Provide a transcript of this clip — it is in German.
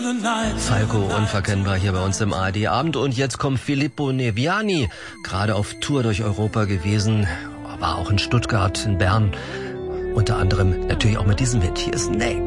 Falco unverkennbar hier bei uns im ARD-Abend. Und jetzt kommt Filippo Neviani, gerade auf Tour durch Europa gewesen, war auch in Stuttgart, in Bern, unter anderem natürlich auch mit diesem Hit. Hier ist Next.